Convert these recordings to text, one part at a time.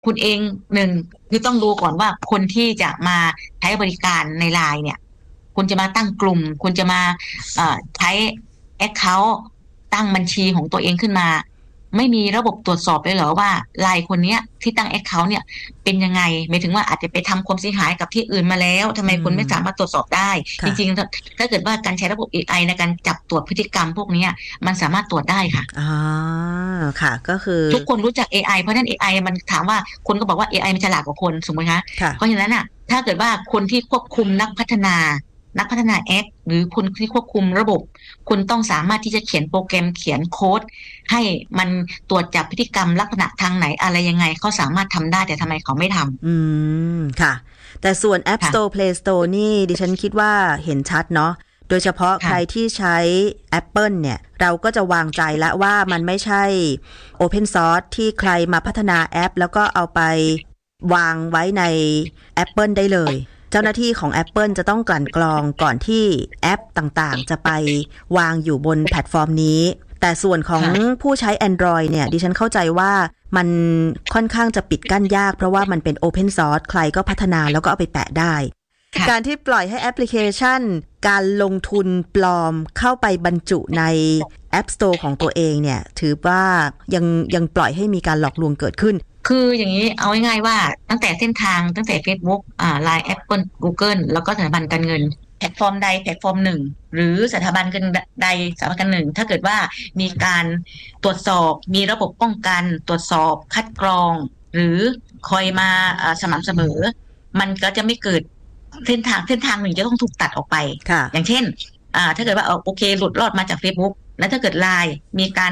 คุณเองหนึ่งคือต้องดูก่อนว่าคนที่จะมาใช้บริการในไลน์เนี่ยคุณจะมาตั้งกลุ่มคุณจะมาใช้แอคเคาท์ตั้งบัญชีของตัวเองขึ้นมาไม่มีระบบตรวจสอบเลยเหรอว่าไลน์คนเนี้ยที่ตั้งแอคเคาท์เนี่ยเป็นยังไงหมายถึงว่าอาจจะไปทำความเสียหายกับที่อื่นมาแล้วทำไมอืคุณมไม่สามารถตรวจสอบได้จค่ะริงๆถ้าเกิดว่าการใช้ระบบ AI ในการจับตรวจพฤติกรรมพวกเนี้ยมันสามารถตรวจได้ค่ะอ๋อค่ะก็คือทุกคนรู้จัก AI เพราะฉะนั้น AI มันถามว่าคนก็บอกว่า AI มันฉลาดกว่าคนสมมติคะเพราะค่ะฉะนั้นอ่ะถ้าเกิดว่าคนที่ควบคุมนักพัฒนาแอปหรือคนที่ควบคุมระบบคุณต้องสามารถที่จะเขียนโปรแกรมเขียนโค้ดให้มันตรวจจับพฤติกรรมลักษณะทางไหนอะไรยังไงเขาสามารถทำได้แต่ทำไมเขาไม่ทอืมค่ะแต่ส่วน App ำค่ะ Store Play Store นี่ดิฉันคิดว่าเห็นชัดเนาะโดยเฉพาะใครค่ะที่ใช้ Apple เนี่ยเราก็จะวางใจแล้วว่ามันไม่ใช่ Open Source ที่ใครมาพัฒนาแอปแล้วก็เอาไปวางไว้ใน Apple ได้เลย เจ้าหน้าที่ของ Apple จะต้องกลั่นกรองก่อนที่แอปต่างๆจะไปวางอยู่บนแพลตฟอร์มนี้ แต่ส่วนของค่ะผู้ใช้ Android เนี่ยดิฉันเข้าใจว่ามันค่อนข้างจะปิดกั้นยากเพราะว่ามันเป็น Open Source ใครก็พัฒนาแล้วก็เอาไปแปะได้การค่ะที่ปล่อยให้แอปพลิเคชันการลงทุนปลอมเข้าไปบรรจุใน App Store ของตัวเองเนี่ยถือว่ายังปล่อยให้มีการหลอกลวงเกิดขึ้นคืออย่างนี้เอาง่ายๆว่าตั้งแต่เส้นทางตั้งแต่ Facebook Line Apple Google แล้วก็สถาบันการเงินแพลตฟอร์มใดแพลตฟอร์มหนึ่งหรือสถาบันการใดสถาบันการหนึ่งถ้าเกิดว่ามีการตรวจสอบมีระบบป้องกันตรวจสอบคัดกรองหรือคอยมาสม่ำเสมอมันก็จะไม่เกิดเส้นทางหนึ่งจะต้องถูกตัดออกไปค่ะอย่างเช่นถ้าเกิดว่าโอเคหลุดรอดมาจาก Facebook แล้วถ้าเกิด Line มีการ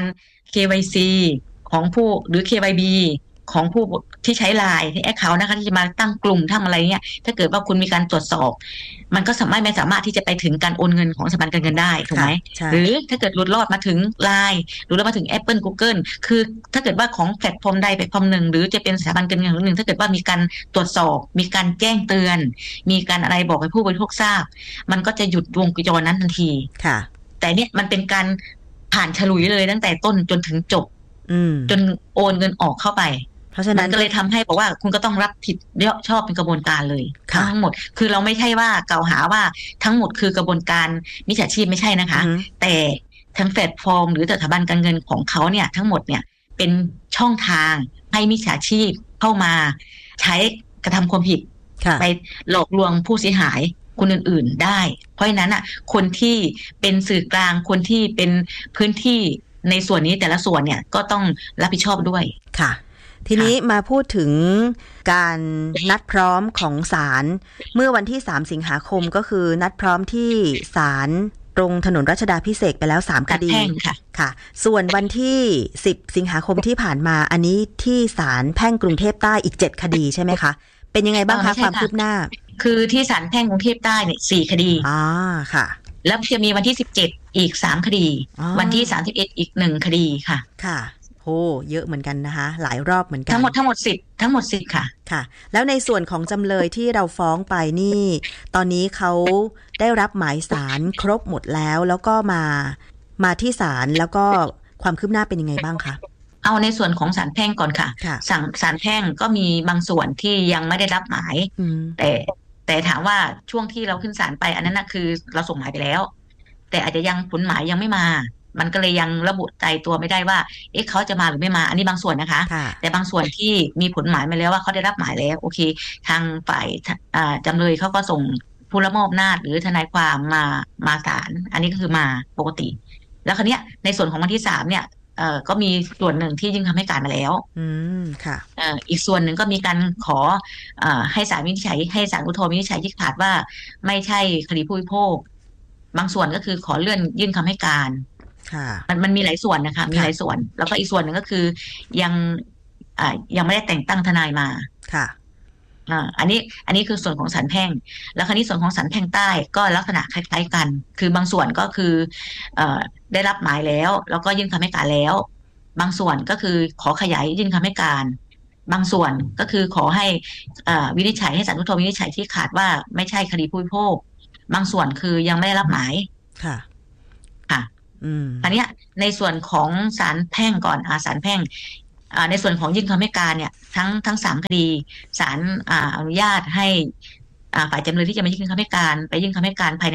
KYC ของผู้หรือ KYB ของผู้ที่ใช้ไลน์ที่แอคเคาท์นะคะที่จะมาตั้งกลุ่มทำอะไรเนี่ยถ้าเกิดว่าคุณมีการตรวจสอบมันก็ไม่สามารถที่จะไปถึงการโอนเงินของสถาบันการเงินได้ถูกไหค่ะมใช่หรือถ้าเกิดหลุดรอดมาถึงไลน์หรือมาถึง Apple Google คือถ้าเกิดว่าของแพลตฟอร์มใดแพลตฟอร์มหนึ่งหรือจะเป็นสถาบันการเงินหนึ่งถ้าเกิดว่ามีการตรวจสอบมีการแจ้งเตือนมีการอะไรบอกให้ผู้บริโภคทราบมันก็จะหยุดวงจรนั้นทันทีค่ะแต่เนี่ยมันเป็นการผ่านฉลุยเลยตั้งแต่ต้นจนถึงจบจนโอนเงินออกเข้าไปเพราะฉะนั้นมันก็เลยทำให้บอกว่าคุณก็ต้องรับผิดชอบเป็นกระบวนการเลยค่ะทั้งหมดคือเราไม่ใช่ว่ากล่าวหาว่าทั้งหมดคือกระบวนการมิจฉาชีพไม่ใช่นะคะแต่ทั้งแพลตฟอร์มหรือสถาบันการเงินของเขาเนี่ยทั้งหมดเนี่ยเป็นช่องทางให้มิจฉาชีพเข้ามาใช้กระทำความผิดไปหลอกลวงผู้เสียหายคนอื่นๆได้เพราะฉะนั้นอ่ะคนที่เป็นสื่อกลางคนที่เป็นพื้นที่ในส่วนนี้แต่ละส่วนเนี่ยก็ต้องรับผิดชอบด้วยค่ะทีนี้มาพูดถึงการนัดพร้อมของศาลเมื่อวันที่3สิงหาคมก็คือนัดพร้อมที่ศาลตรงถนนรัชดาภิเษกไปแล้ว3คดีค่ะส่วนวันที่10สิงหาคมที่ผ่านมาอันนี้ที่ศาลแพ่งกรุงเทพใต้อีก7คดีใช่ไหมคะเป็นยังไงบ้างคะความคืบหน้าคือที่ศาลแพ่งกรุงเทพใต้เนี่ย4คดีค่ะแล้วจะมีวันที่17อีก3คดีวันที่31อีก1คดีค่ะค่ะโหเยอะเหมือนกันนะคะหลายรอบเหมือนกันทั้งหมด10ค่ะค่ะแล้วในส่วนของจำเลยที่เราฟ้องไปนี่ตอนนี้เขาได้รับหมายศาลครบหมดแล้วก็มาที่ศาลแล้วก็ความคืบหน้าเป็นยังไงบ้างคะเอาในส่วนของศาลแพ่งก่อนค่ะศาลแพ่งก็มีบางส่วนที่ยังไม่ได้รับหมายแต่ถามว่าช่วงที่เราขึ้นศาลไปอันนั้นนะคือเราส่งหมายไปแล้วแต่อาจจะยังผลหมายยังไม่มามันก็เลยยังระบุใจตัวไม่ได้ว่าเขาจะมาหรือไม่มาอันนี้บางส่วนนะคะแต่บางส่วนที่มีผลหมายมาแล้วว่าเขาได้รับหมายแล้วโอเคทางฝ่ายจำเลยเขาก็ส่งผู้ละมอบอำนาจหรือทนายความมาศาลอันนี้ก็คือมาปกติแล้วคราวนี้ในส่วนของวันที่3เนี่ยก็มีส่วนหนึ่งที่ยื่นคำให้การมาแล้วค่ะอีกส่วนหนึ่งก็มีการขอให้ศาลวินิจฉัยให้ศาลอุทธรณ์วินิจฉัยที่ขาดว่าไม่ใช่คดีผู้บริโภคบางส่วนก็คือขอเลื่อนยื่นคำให้การมันมีหลายส่วนนะคะมีหลายส่วนแล้วก็อีกส่วนหนึ่งก็คือยังไม่ได้แต่งตั้งทนายมาค่ะอันนี้คือส่วนของศาลแพ่งแล้วคราวนี้ส่วนของศาลแพ่งใต้ก็ลักษณะคล้ายๆกันคือบางส่วนก็คือได้รับหมายแล้วก็ยื่นคำให้การแล้วบางส่วนก็คือขอขยายยื่นคำให้การบางส่วนก็คือขอให้วินิจฉัยให้ศาลอุทธรณ์วินิจฉัยที่ขาดว่าไม่ใช่คดีผู้บริโภคบางส่วนคือยังไม่ได้รับหมายค่ะอันนี้ในส่วนของศาลแพ่งก่อนศาลแพ่งในส่วนของยื่นคำให้การเนี่ยทั้ง3 คดีศาลอนุญาตให้ฝ่ายจำเลยที่จะมายื่นคำให้การไปยื่นคำให้การภายใน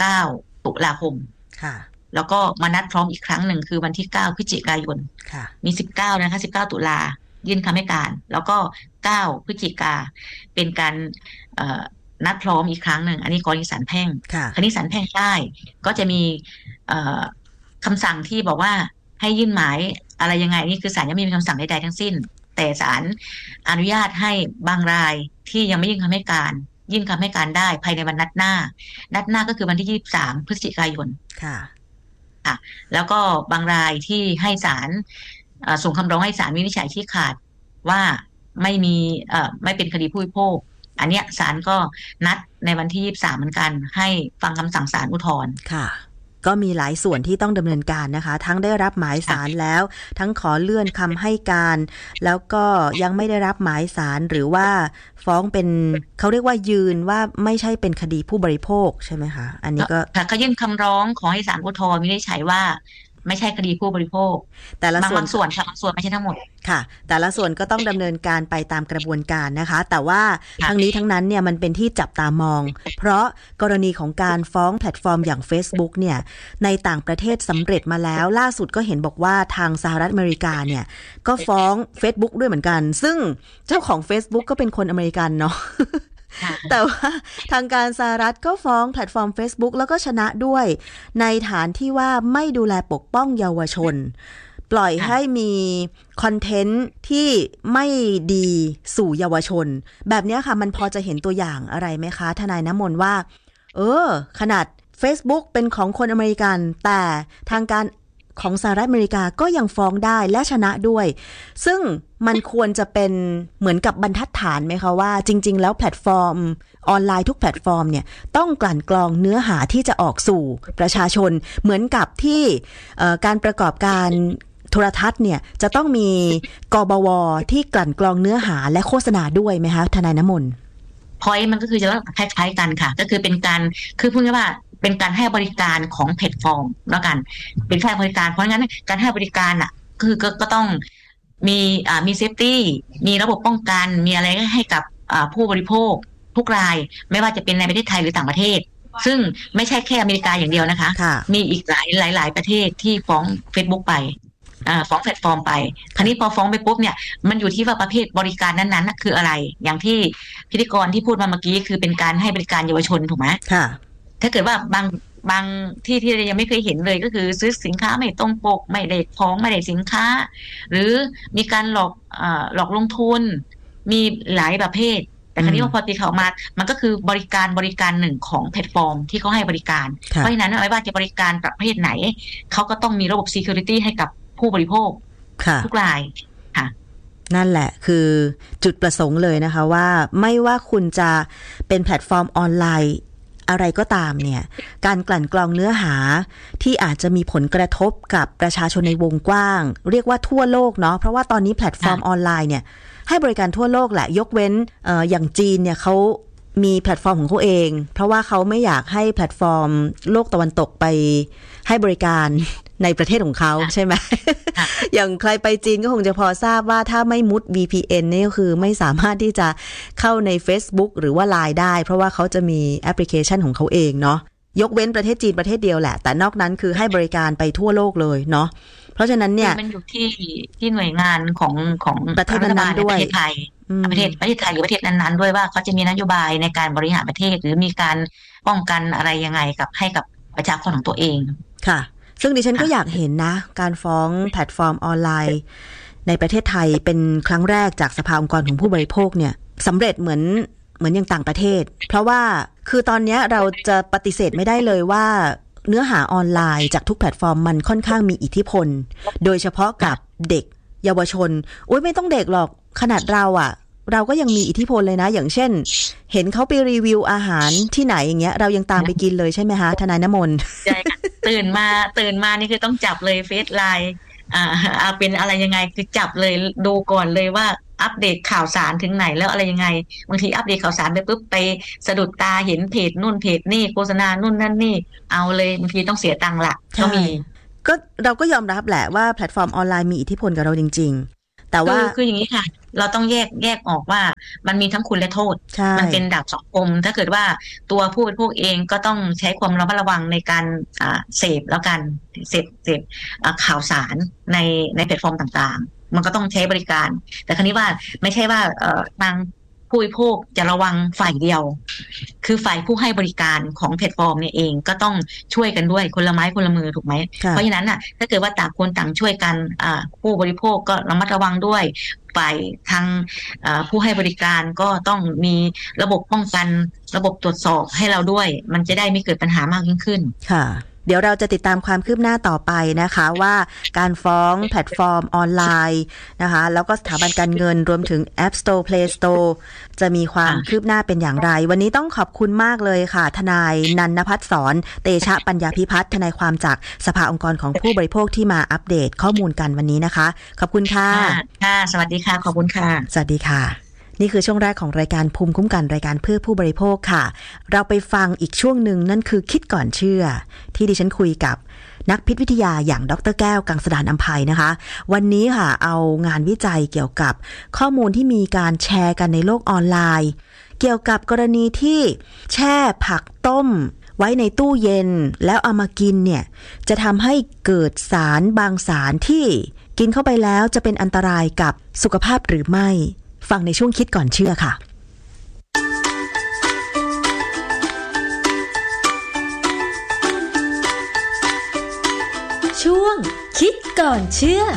19 ตุลาคมแล้วก็มานัดพร้อมอีกครั้งหนึ่งคือวันที่9 พฤศจิกายนมี19นะคะ19 ตุลายื่นคำให้การแล้วก็9 พฤศจิกาเป็นการนัดพร้อมอีกครั้งหนึ่งอันนี้กรณีศาลแพ่งคดีศาลแพ่งได้ก็จะมีคำสั่งที่บอกว่าให้ยื่นหมายอะไรยังไงนี่คือศาลยังไม่มีคำสั่งใดๆทั้งสิ้นแต่ศาลอนุญาตให้บางรายที่ยังไม่ยื่นคำให้การยื่นคำให้การได้ภายในวันนัดหน้าก็คือวันที่23 พฤศจิกายนค่ะแล้วก็บางรายที่ให้ศาลส่งคำร้องให้ศาลวินิจฉัยชี้ขาดว่าไม่เป็นคดีผู้บริโภคอันเนี้ยศาลก็นัดในวันที่23เหมือนกันให้ฟังคำสั่งศาลอุทธรณ์ค่ะก็มีหลายส่วนที่ต้องดำเนินการนะคะทั้งได้รับหมายศาลแล้วทั้งขอเลื่อนคำให้การแล้วก็ยังไม่ได้รับหมายศาลหรือว่าฟ้องเป็นเขาเรียกว่ายืนว่าไม่ใช่เป็นคดีผู้บริโภคใช่ไหมคะอันนี้ก็เขายื่นคำร้องขอให้ศาลอุทธรณ์วินิจฉัยว่าไม่ใช่คดีผู้บริโภคแต่ละบางส่วนค่ะบางส่วนไม่ใช่ทั้งหมดค่ะแต่ละส่วนก็ต้องดำเนินการไปตามกระบวนการนะคะแต่ว่าทั้งนี้ทั้งนั้นเนี่ยมันเป็นที่จับตามองเพราะกรณีของการฟ้องแพลตฟอร์มอย่าง Facebook เนี่ยในต่างประเทศสำเร็จมาแล้วล่าสุดก็เห็นบอกว่าทางสหรัฐอเมริกาเนี่ยก็ฟ้อง Facebook ด้วยเหมือนกันซึ่งเจ้าของ Facebook ก็เป็นคนอเมริกันเนาะแต่ว่าทางการสหรัฐก็ฟ้องแพลตฟอร์ม Facebook แล้วก็ชนะด้วยในฐานที่ว่าไม่ดูแลปกป้องเยาวชนปล่อยให้มีคอนเทนต์ที่ไม่ดีสู่เยาวชนแบบนี้ค่ะมันพอจะเห็นตัวอย่างอะไรไหมคะทนายณมนต์ว่าขนาด Facebook เป็นของคนอเมริกันแต่ทางการของสหรัฐอเมริกาก็ยังฟ้องได้และชนะด้วยซึ่งมันควรจะเป็นเหมือนกับบรรทัดฐานไหมคะว่าจริงๆแล้วแพลตฟอร์มออนไลน์ทุกแพลตฟอร์มเนี่ยต้องกลั่นกรองเนื้อหาที่จะออกสู่ประชาชนเหมือนกับที่การประกอบการโทรทัศน์เนี่ยจะต้องมีกบว.ที่กลั่นกรองเนื้อหาและโฆษณาด้วยไหมคะทนายณมนต์พอยต์มันก็คือจะคล้ายๆกันค่ะก็คือเป็นการคือพูดง่ายๆว่าเป็นการให้บริการของแพลตฟอร์มแล้วกันเป็นการบริการเพราะงั้นการให้บริการอ่ะคือก็ต้องมีเซฟตี้มีระบบป้องกันมีอะไรให้กับผู้บริโภคทุกรายไม่ว่าจะเป็นในประเทศไทยหรือต่างประเทศซึ่งไม่ใช่แค่อเมริกาอย่างเดียวนะคะมีอีกหลายประเทศที่ฟ้อง Facebook ไปฟ้องแพลตฟอร์มไปคราวนี้พอฟ้องไปปุ๊บเนี่ยมันอยู่ที่ว่าประเภทบริการนั้นๆคืออะไรอย่างที่พิธีกรที่พูดมาเมื่อกี้คือเป็นการให้บริการเยาวชนถูกไหมถ้าเกิดว่าบางที่ยังไม่เคยเห็นเลยก็คือซื้อสินค้าไม่ตรงปกไม่ได้ของไม่ได้สินค้าหรือมีการหลอกลงทุนมีหลายประเภทแต่คราวนี้พอตีเขามามันก็คือบริการหนึ่งของแพลตฟอร์มที่เขาให้บริการเพราะฉะนั้นไม่ว่าจะบริการประเภทไหนเขาก็ต้องมีระบบ security ให้กับผู้บริโภคทุกรายค่ะนั่นแหละคือจุดประสงค์เลยนะคะว่าไม่ว่าคุณจะเป็นแพลตฟอร์มออนไลน์อะไรก็ตามเนี่ยการกลั่นกรองเนื้อหาที่อาจจะมีผลกระทบกับประชาชนในวงกว้างเรียกว่าทั่วโลกเนาะเพราะว่าตอนนี้แพลตฟอร์มออนไลน์เนี่ยให้บริการทั่วโลกแหละยกเว้นอย่างจีนเนี่ยเขามีแพลตฟอร์มของเขาเองเพราะว่าเขาไม่อยากให้แพลตฟอร์มโลกตะวันตกไปให้บริการในประเทศของเขาใช่ไหม อย่างใครไปจีนก็คงจะพอทราบว่าถ้าไม่มุด VPN นี่ก็คือไม่สามารถที่จะเข้าใน Facebook หรือว่า LINE ได้เพราะว่าเขาจะมีแอปพลิเคชันของเขาเองเนาะยกเว้นประเทศจีนประเทศเดียวแหละแต่นอกนั้นคือให้บริการไปทั่วโลกเลยเนาะเพราะฉะนั้นเนี่ยมันอยู่ที่หน่วยงานของประเทศนั้นๆด้วยประเทศไทยประเทศไทยหรือประเทศนั้นๆด้วยว่าเขาจะมีนโยบายในการบริหารประเทศหรือมีการป้องกันอะไรยังไงให้กับประชาชนของตัวเองค่ะซึ่งดิฉันก็อยากเห็นนะการฟ้องแพลตฟอร์มออนไลน์ในประเทศไทยเป็นครั้งแรกจากสภาองค์กรของผู้บริโภคเนี่ยสำเร็จเหมือนอย่างต่างประเทศเพราะว่าคือตอนนี้เราจะปฏิเสธไม่ได้เลยว่าเนื้อหาออนไลน์จากทุกแพลตฟอร์มมันค่อนข้างมีอิทธิพลโดยเฉพาะกับเด็กเยาวชนไม่ต้องเด็กหรอกขนาดเราก็ยังมีอิทธิพลเลยนะอย่างเช่นเห็นเขาไปรีวิวอาหารที่ไหนอย่างเงี้ยเรายังตามไปกินเลยใช่ไหมคะทนายณมนต์ใช่ค่ะตื่นมานี่คือต้องจับเลยเฟซไลน์เป็นอะไรยังไงคือจับเลยดูก่อนเลยว่าอัปเดตข่าวสารถึงไหนแล้วอะไรยังไงบางทีอัปเดตข่าวสารไปปุ๊บไปสะดุดตาเห็นเพจนู่นเพจนี่โฆษณานู่นนั่นนี่เอาเลยบางทีต้องเสียตังค์ละก็มีก็เราก็ยอมรับแหละว่าแพลตฟอร์มออนไลน์มีอิทธิพลกับเราจริงๆแต่ว่าคืออย่างนี้ค่ะเราต้องแยกออกว่ามันมีทั้งคุณและโทษมันเป็นดาบสองคมถ้าเกิดว่าตัวผู้บริโภคเองก็ต้องใช้ความระมัดระวังในการเสพแล้วกันเสพข่าวสารในแพลตฟอร์มต่างๆมันก็ต้องใช้บริการแต่คราวนี้ว่าไม่ใช่ว่าทางผู้บริโภคจะระวังฝ่ายเดียวคือฝ่ายผู้ให้บริการของแพลตฟอร์มเนี่ยเองก็ต้องช่วยกันด้วยคนละไม้คนละมือถูกไหมเพราะฉะนั้นน่ะถ้าเกิดว่าต่างคนต่างช่วยกันผู้บริโภคก็ระมัดระวังด้วยฝ่ายทางผู้ให้บริการก็ต้องมีระบบป้องกันระบบตรวจสอบให้เราด้วยมันจะได้ไม่เกิดปัญหามากยิ่งขึ้นค่ะเดี๋ยวเราจะติดตามความคืบหน้าต่อไปนะคะว่าการฟ้องแพลตฟอร์มออนไลน์นะคะแล้วก็สถาบันการเงินรวมถึง App Store Play Store จะมีความคืบหน้าเป็นอย่างไรวันนี้ต้องขอบคุณมากเลยค่ะทนายนันนภัสสรเตชะปัญญาภิพัฒน์ทนายความจากสภาองค์กรของผู้บริโภคที่มาอัปเดตข้อมูลกันวันนี้นะคะขอบคุณค่ะค่ะสวัสดีค่ะขอบคุณค่ะสวัสดีค่ะนี่คือช่วงแรกของรายการภูมิคุ้มกันรายการเพื่อผู้บริโภคค่ะเราไปฟังอีกช่วงหนึ่งนั่นคือคิดก่อนเชื่อที่ดิฉันคุยกับนักพิษวิทยาอย่างดร.แก้วกังสดาลอำไพนะคะวันนี้ค่ะเอางานวิจัยเกี่ยวกับข้อมูลที่มีการแชร์กันในโลกออนไลน์เกี่ยวกับกรณีที่แช่ผักต้มไว้ในตู้เย็นแล้วเอามากินเนี่ยจะทำให้เกิดสารบางสารที่กินเข้าไปแล้วจะเป็นอันตรายกับสุขภาพหรือไม่ฟังในช่วงคิดก่อนเชื่อค่ะช่วงคิดก่อนเชื่อ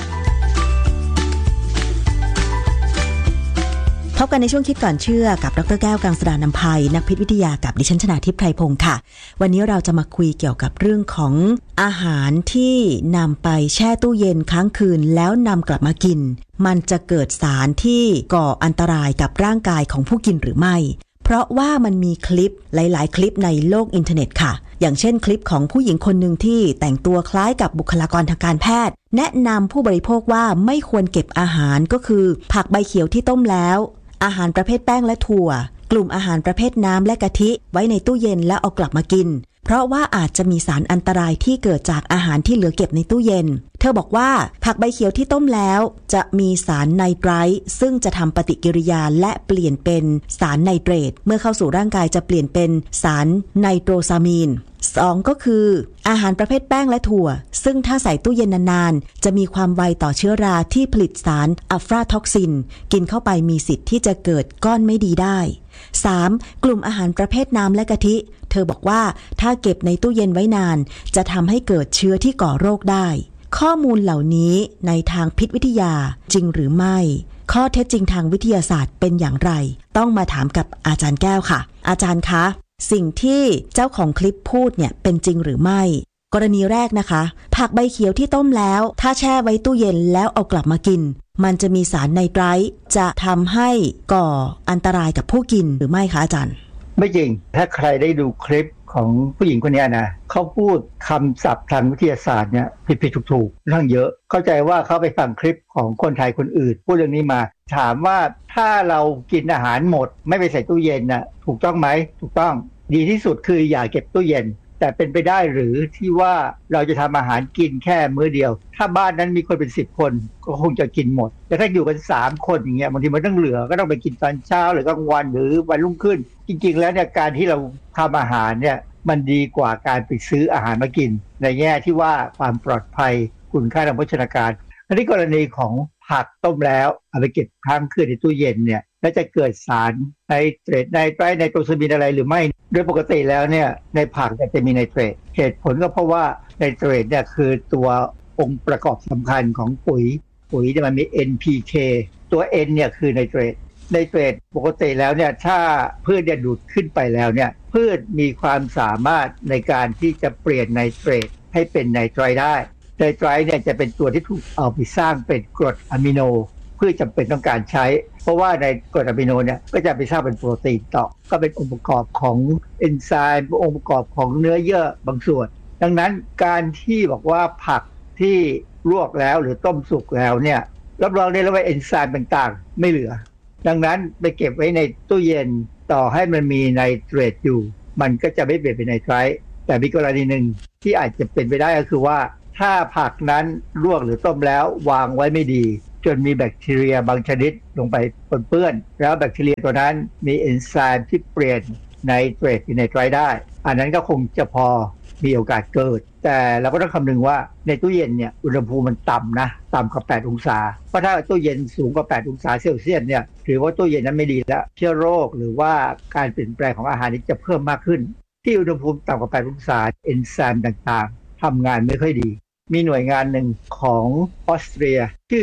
พบกันในช่วงคิดก่อนเชื่อกับดร.แก้วกังสดาลอำไพนักพิษวิทยากับดิฉันชนาทิพย์ไพรพงศ์ค่ะวันนี้เราจะมาคุยเกี่ยวกับเรื่องของอาหารที่นำไปแช่ตู้เย็นค้างคืนแล้วนำกลับมากินมันจะเกิดสารที่ก่ออันตรายกับร่างกายของผู้กินหรือไม่เพราะว่ามันมีคลิปหลายๆคลิปในโลกอินเทอร์เน็ตค่ะอย่างเช่นคลิปของผู้หญิงคนหนึ่งที่แต่งตัวคล้ายกับบุคลากรทางการแพทย์แนะนำผู้บริโภคว่าไม่ควรเก็บอาหารก็คือผักใบเขียวที่ต้มแล้วอาหารประเภทแป้งและถั่วกลุ่มอาหารประเภทน้ำและกะทิไว้ในตู้เย็นแล้วเอากลับมากินเพราะว่าอาจจะมีสารอันตรายที่เกิดจากอาหารที่เหลือเก็บในตู้เย็นเธอบอกว่าผักใบเขียวที่ต้มแล้วจะมีสารไนไตรท์ซึ่งจะทำปฏิกิริยาและเปลี่ยนเป็นสารไนเตรตเมื่อเข้าสู่ร่างกายจะเปลี่ยนเป็นสารไนโตรซามีน2ก็คืออาหารประเภทแป้งและถั่วซึ่งถ้าใส่ตู้เย็นนานๆจะมีความไวต่อเชื้อราที่ผลิตสารอัลฟาท็อกซินกินเข้าไปมีสิทธิ์ที่จะเกิดก้อนไม่ดีได้ 3. กลุ่มอาหารประเภทน้ำและกะทิเธอบอกว่าถ้าเก็บในตู้เย็นไว้นานจะทำให้เกิดเชื้อที่ก่อโรคได้ข้อมูลเหล่านี้ในทางพิษวิทยาจริงหรือไม่ข้อเท็จจริงทางวิทยาศาสตร์เป็นอย่างไรต้องมาถามกับอาจารย์แก้วค่ะอาจารย์คะสิ่งที่เจ้าของคลิปพูดเนี่ยเป็นจริงหรือไม่กรณีแรกนะคะผักใบเขียวที่ต้มแล้วถ้าแช่ไว้ตู้เย็นแล้วเอากลับมากินมันจะมีสารไนไตรท์จะทำให้ก่ออันตรายกับผู้กินหรือไม่คะอาจารย์ไม่จริงถ้าใครได้ดูคลิปของผู้หญิงคนนี้นะเขาพูดคำศัพท์ทางวิทยาศาสตร์เนี่ยผิดถูกเรื่องเยอะเข้าใจว่าเขาไปฟังคลิปของคนไทยคนอื่นพูดเรื่องนี้มาถามว่าถ้าเรากินอาหารหมดไม่ไปใส่ตู้เย็นนะถูกต้องไหมถูกต้องดีที่สุดคืออย่าเก็บตู้เย็นแต่เป็นไปได้หรือที่ว่าเราจะทำอาหารกินแค่มื้อเดียวถ้าบ้านนั้นมีคนเป็น10คนก็คงจะกินหมดแต่ถ้าอยู่กัน3คนอย่างเงี้ยบางทีมันต้องเหลือก็ต้องไปกินตอนเช้าหรือกลางวันหรือวันรุ่งขึ้นจริงๆแล้วเนี่ยการที่เราทำอาหารเนี่ยมันดีกว่าการไปซื้ออาหารมากินในแง่ที่ว่าความปลอดภัยคุณค่าทางโภชนาการอันนี้กรณีของผักต้มแล้วเอาไปเก็บค้างคืนในตู้เย็นเนี่ยแล้วจะเกิดสารไนเตรตไนไตรท์ไนโตรซามีนอะไรหรือไม่โดยปกติแล้วเนี่ยในผักจะมีไนเตรตเหตุผลก็เพราะว่าไนเตรตเนี่ยคือตัวองค์ประกอบสำคัญของปุ๋ยเนี่ยมันมี NPK ตัว N เนี่ยคือไนเตรตปกติแล้วเนี่ยถ้าพืชดูดขึ้นไปแล้วเนี่ยพืชมีความสามารถในการที่จะเปลี่ยนไนเตรตให้เป็นไนไตรท์ได้ไนไตรท์เนี่ยจะเป็นตัวที่ถูกเอาไปสร้างเป็นกรดอะมิโนเพื่อจำเป็นต้องการใช้เพราะว่าในกรดอะมิโนเนี่ยก็จะไปสร้างเป็นโปรตีนต่อก็เป็นองค์ประกอบของเอนไซม์องค์ประกอบของเนื้อเยื่อบางส่วนดังนั้นการที่บอกว่าผักที่ลวกแล้วหรือต้มสุกแล้วเนี่ยรับรองได้แล้วว่าเอนไซม์ต่างๆไม่เหลือดังนั้นไปเก็บไว้ในตู้เย็นต่อให้มันมีไนเตรตอยู่มันก็จะไม่เปลี่ยนเป็นไนไตรท์แต่มีกรณีหนึ่งที่อาจจะเป็นไปได้ก็คือว่าถ้าผักนั้นลวกหรือต้มแล้ววางไว้ไม่ดีจนมีแบคทีเรียบางชนิดลงไปปนเปื้อนแล้วแบคทีเรียตัวนั้นมีเอนไซม์ที่เปลี่ยนไนเตรตเป็นไนไตรท์ได้อันนั้นก็คงจะพอมีโอกาสเกิดแต่เราก็ต้องคำนึงว่าในตู้เย็นเนี่ยอุณหภูมิมันต่ำนะต่ำกว่า8องศาเพราะถ้าตู้เย็นสูงกว่า8องศาเซลเซียสเนี่ยถือว่าตู้เย็นนั้นไม่ดีแล้วเชื้อโรคหรือว่าการเปลี่ยนแปลงของอาหารนี้จะเพิ่มมากขึ้นที่อุณหภูมิต่ำกว่า8องศาเอนไซม์ต่างๆทำงานไม่ค่อยดีมีหน่วยงานหนึ่งของออสเตรียชื่อ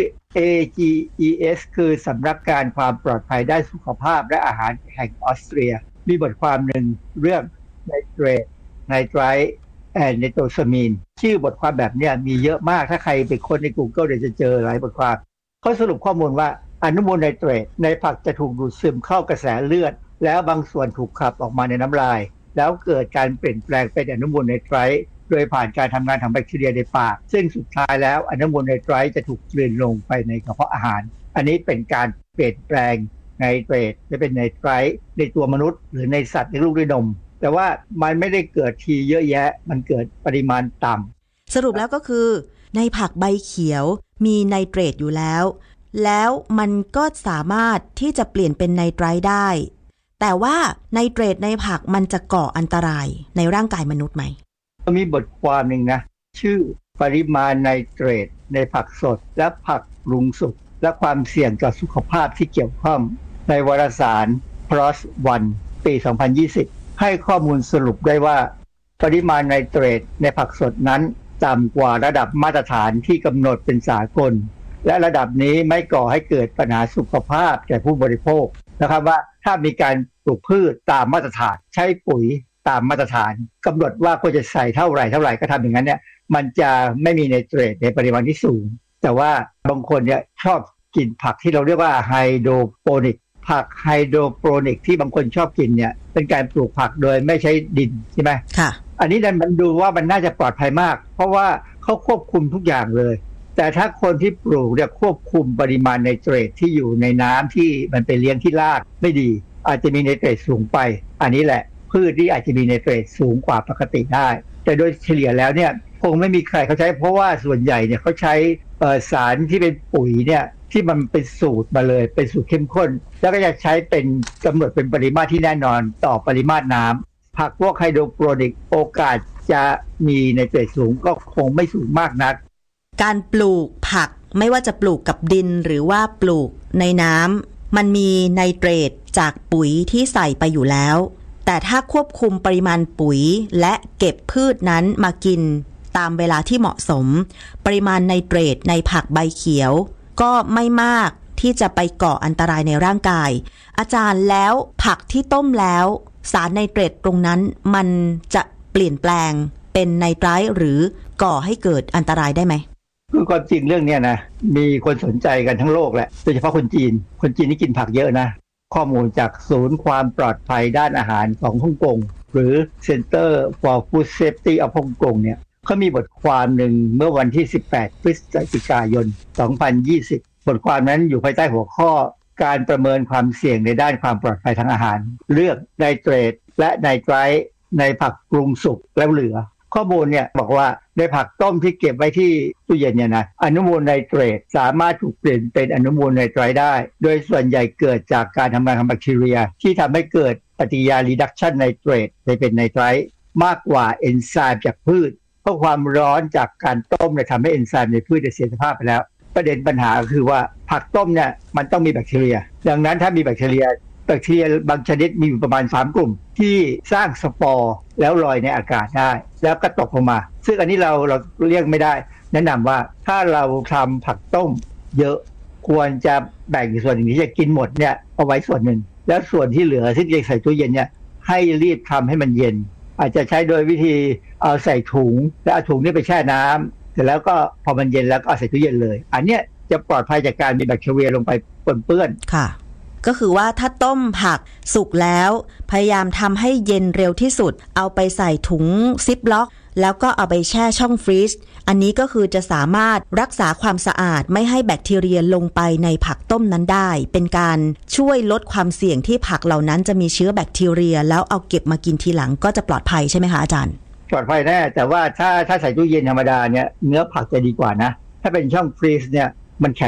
AGES คือสำนักงานความปลอดภัยด้านสุขภาพและอาหารแห่งออสเตรียมีบทความหนึ่งเรื่องไนเตรตไนไตรท์แอนไนโตซามีนชื่อบทความแบบนี้มีเยอะมากถ้าใครไปค้นใน Google เดี๋ยวจะเจอหลายบทความเขาสรุปข้อมูลว่าอนุมูลไนเตรตในผักจะถูกดูดซึมเข้ากระแสเลือดแล้วบางส่วนถูกขับออกมาในน้ำลายแล้วเกิดการเปลี่ยนแปลงเป็นอนุมูลไนไตรท์โดยผ่านการทำงานของแบคทีเรียในปากซึ่งสุดท้ายแล้วอนุมูลไนไตรท์จะถูกกลืนลงไปในกระเพาะอาหารอันนี้เป็นการเปลี่ยนแปลงไนเตรตจะเป็นไนไตรท์ในตัวมนุษย์หรือในสัตว์ในลูกด้วยนมแต่ว่ามันไม่ได้เกิดทีเยอะแยะมันเกิดปริมาณต่ำสรุปแล้วก็คือในผักใบเขียวมีไนเตรตอยู่แล้วมันก็สามารถที่จะเปลี่ยนเป็นไนไตรท์ได้แต่ว่าไนเตรตในผักมันจะก่ออันตรายในร่างกายมนุษย์ไหมมีบทความหนึ่งนะชื่อปริมาณไนเตรตในผักสดและผักปรุงสุกและความเสี่ยงต่อสุขภาพที่เกี่ยวข้องในวารสาร PLOS ONE ปี 2020 ให้ข้อมูลสรุปได้ว่าปริมาณไนเตรตในผักสดนั้นต่ำกว่าระดับมาตรฐานที่กำหนดเป็นสากลและระดับนี้ไม่ก่อให้เกิดปัญหาสุขภาพแก่ผู้บริโภคนะครับว่าถ้ามีการปลูกพืชตามมาตรฐานใช้ปุ๋ยตามมาตรฐานกำหนดว่าควรจะใส่เท่าไหร่ก็ทำอย่างนั้นเนี่ยมันจะไม่มีไนเตรตในปริมาณที่สูงแต่ว่าบางคนเนี่ยชอบกินผักที่เราเรียกว่าไฮโดรโปนิกผักไฮโดรโปนิกที่บางคนชอบกินเนี่ยเป็นการปลูกผักโดยไม่ใช้ดินใช่ไหมค่ะอันนี้มันดูว่ามันน่าจะปลอดภัยมากเพราะว่าเขาควบคุมทุกอย่างเลยแต่ถ้าคนที่ปลูกเนี่ยควบคุมปริมาณไนเตรตที่อยู่ในน้ำที่มันไปเลี้ยงที่รากไม่ดีอาจจะมีไนเตรตสูงไปอันนี้แหละพืชที่อาจจะมีไนเตรตสูงกว่าปกติได้แต่โดยเฉลี่ยแล้วเนี่ยคงไม่มีใครเขาใช้เพราะว่าส่วนใหญ่เนี่ยเขาใช้สารที่เป็นปุ๋ยเนี่ยที่มันเป็นสูตรมาเลยเป็นสูตรเข้มข้นแล้วก็จะใช้เป็นกำหนดเป็นปริมาตรที่แน่นอนต่อปริมาตรน้ำผักพวกไฮโดรโปรนิกโอกาสจะมีไนเตรตสูงก็คงไม่สูงมากนักการปลูกผักไม่ว่าจะปลูกกับดินหรือว่าปลูกในน้ำมันมีไนเตรตจากปุ๋ยที่ใส่ไปอยู่แล้วแต่ถ้าควบคุมปริมาณปุ๋ยและเก็บพืชนั้นมากินตามเวลาที่เหมาะสมปริมาณไนเตรตในผักใบเขียวก็ไม่มากที่จะไปก่ออันตรายในร่างกายอาจารย์แล้วผักที่ต้มแล้วสารไนเตรตตรงนั้นมันจะเปลี่ยนแปลงเป็นไนไตรท์หรือก่อให้เกิดอันตรายได้ไหมคือความจริงเรื่องนี้นะมีคนสนใจกันทั้งโลกแหละโดยเฉพาะคนจีนนี่กินผักเยอะนะข้อมูลจากศูนย์ความปลอดภัยด้านอาหารของฮ่องกงหรือ Center for Food Safety of ฮ่องกงเนี่ยเขามีบทความหนึ่งเมื่อวันที่18พฤศจิกายน2020บทความนั้นอยู่ภายใต้หัวข้อการประเมินความเสี่ยงในด้านความปลอดภัยทางอาหารเลือกไนเตรตและไนไตรท์ในผักปรุงสุกแล้วเหลือข้อมูลเนี่ยบอกว่าในผักต้มที่เก็บไว้ที่ตู้เย็นเนี่ยนะอนุมูลไนเตรตสามารถถูกเปลี่ยนเป็นอนุมูลไนไตรท์ได้โดยส่วนใหญ่เกิดจากการทำงานของแบคทีเรียที่ทำให้เกิดปฏิกิริยา reduction ไนเตรตไปเป็นไนไตรท์มากกว่าเอนไซม์จากพืชเพราะความร้อนจากการต้มเนี่ยทำให้เอนไซม์ในพืชเสียสภาพไปแล้วประเด็นปัญหาคือว่าผักต้มเนี่ยมันต้องมีแบคทีเรียดังนั้นถ้ามีแบคทีเรียบางชนิดมีอยู่ประมาณ3กลุ่มที่สร้างสปอร์แล้วลอยในอากาศได้แล้วก็ตกลงมาซึ่งอันนี้เราเรียกไม่ได้แนะนำว่าถ้าเราทำผักต้มเยอะควรจะแบ่งส่วนหนึ่งที่จะกินหมดเนี่ยเอาไว้ส่วนหนึ่งแล้วส่วนที่เหลือที่จะใส่ตู้เย็นเนี่ยให้รีบทำให้มันเย็นอาจจะใช้โดยวิธีเอาใส่ถุงแล้วเอาถุงนี้ไปแช่น้ำเสร็จแล้วก็พอมันเย็นแล้วก็เอาใส่ตู้เย็นเลยอันเนี้ยจะปลอดภัยจากการมีแบคทีเรียลงไปปนเปื้อนค่ะก็คือว่าถ้าต้มผักสุกแล้วพยายามทำให้เย็นเร็วที่สุดเอาไปใส่ถุงซิปล็อกแล้วก็เอาไปแช่ช่องฟรีซอันนี้ก็คือจะสามารถรักษาความสะอาดไม่ให้แบคทีเรียลงไปในผักต้มนั้นได้เป็นการช่วยลดความเสี่ยงที่ผักเหล่านั้นจะมีเชื้อแบคทีเรียแล้วเอาเก็บมากินทีหลังก็จะปลอดภัยใช่ไหมคะอาจารย์ปลอดภัยแน่แต่ว่าถ้าใส่ตู้เย็นธรรมดาเนี่ยเนื้อผักจะดีกว่านะถ้าเป็นช่องฟรีซเนี่ยมันแข็งพ